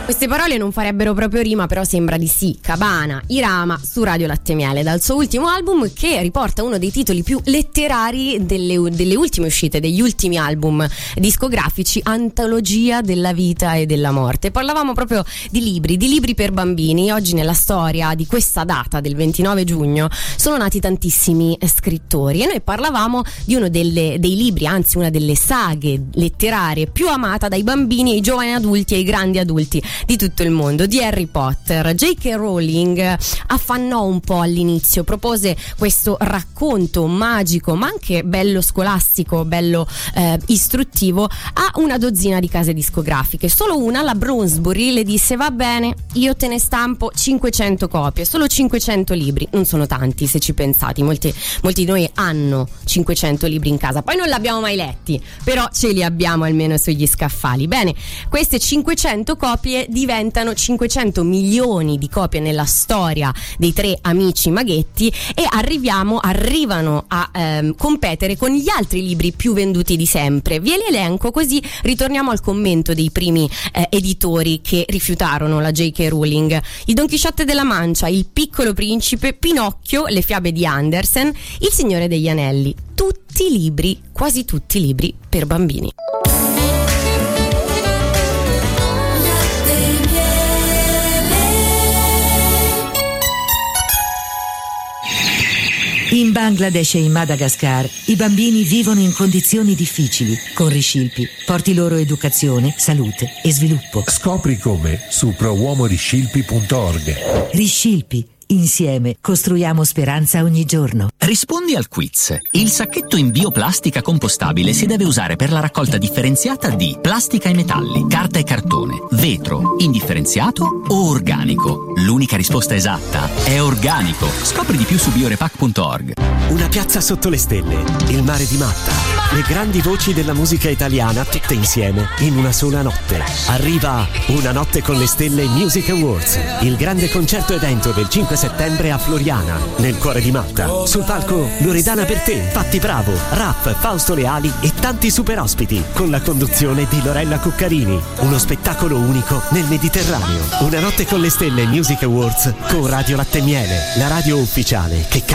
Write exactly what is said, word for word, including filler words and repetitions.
Queste parole non farebbero proprio rima, però sembra di sì. Cabana, Irama su Radio Latte Miele, dal suo ultimo album, che riporta uno dei titoli più letterari delle, delle ultime uscite, degli ultimi album discografici, Antologia della vita e della morte. Parlavamo proprio di libri, di libri per bambini. Oggi nella storia di questa data del ventinove giugno sono nati tantissimi scrittori e noi parlavamo di uno delle, dei libri, anzi una delle saghe letterarie più amata dai bambini, ai giovani adulti e ai grandi adulti di tutto il mondo, di Harry Potter. J K. Rowling affannò un po' all'inizio, propose questo racconto magico ma anche bello scolastico, bello eh, istruttivo a una dozzina di case discografiche. Solo una, la Bloomsbury, le disse: va bene, io te ne stampo cinquecento copie, solo cinquecento libri. Non sono tanti se ci pensate, molti, molti di noi hanno cinquecento libri in casa, poi non li abbiamo mai letti, però ce li abbiamo almeno sugli scaffali. Bene, queste cinquecento copie diventano cinquecento milioni di copie nella storia dei tre amici maghetti e arriviamo, arrivano a ehm, competere con gli altri libri più venduti di sempre. Vi elenco così ritorniamo al commento dei primi eh, editori che rifiutarono la J K. Rowling: il Don Chisciotte della Mancia, il Piccolo Principe, Pinocchio, le fiabe di Andersen, il Signore degli Anelli. Tutti libri, quasi tutti libri per bambini. In Bangladesh e in Madagascar i bambini vivono in condizioni difficili. Con Riscilpi porti loro educazione, salute e sviluppo. Scopri come su pro uomo riscilpi punto org. Riscilpi. Insieme costruiamo speranza ogni giorno. Rispondi al quiz. Il sacchetto in bioplastica compostabile si deve usare per la raccolta differenziata di plastica e metalli, carta e cartone, vetro, indifferenziato o organico. L'unica risposta esatta è organico. Scopri di più su biorepac punto org. Una piazza sotto le stelle, il mare di Matta, le grandi voci della musica italiana tutte insieme in una sola notte. Arriva Una notte con le stelle Music Awards, il grande concerto evento del cinque settembre a Floriana, nel cuore di Malta. Sul palco Loredana Bertè, Patti Bravo, Raff, Fausto Leali e tanti super ospiti, con la conduzione di Lorella Cuccarini. Uno spettacolo unico nel Mediterraneo. Una notte con le stelle Music Awards con Radio Latte Miele, la radio ufficiale che cambia